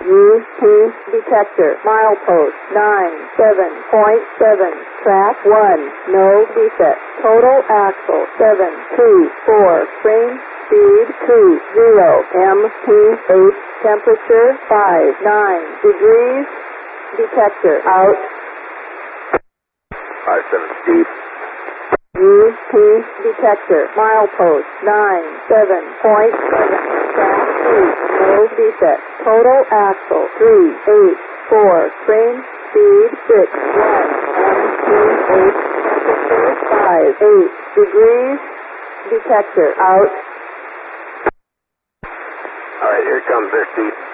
UP detector, milepost 97.7, track 1, no defect, total axle 724, frame speed 20, MPH, temperature 59 degrees, detector out. 57 speed. UP detector, milepost 97.7, track 2, no defect, total axle 384, frame speed 61, MPH, temperature 58 degrees, detector out. Alright, here comes their speed.